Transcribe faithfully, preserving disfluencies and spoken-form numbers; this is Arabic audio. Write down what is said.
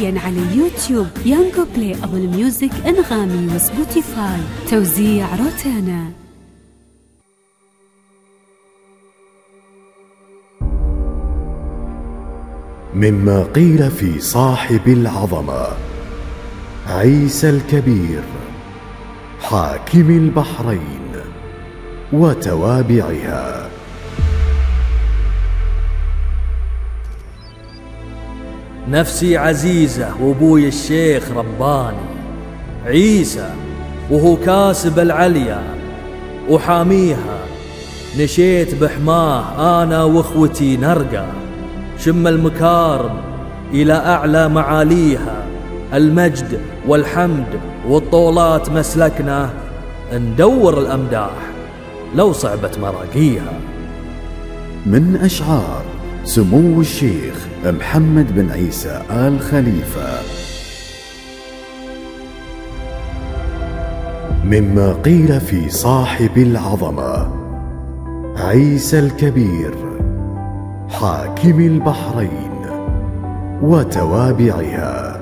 حاليا على يوتيوب يانجو بلاي أبل ميوزك أنغامي وسبوتيفاي. توزيع روتانا. مما قيل في صاحب العظمة: عيسى الكبير حاكم البحرين وتوابعها. نفسي عزيزة وابوي الشيخ رباني، عيسى وهو كاسب العليا وحاميها، نشيت بحماه أنا واخوتي نرقى، شم المكارم إلى أعلى معاليها، المجد والحمد والطولات مسلكنا، ندور الأمداح لو صعبت مراقيها. من أشعار سمو الشيخ محمد بن عيسى آل خليفة. مما قيل في صاحب العظمة: عيسى الكبير حاكم البحرين وتوابعها.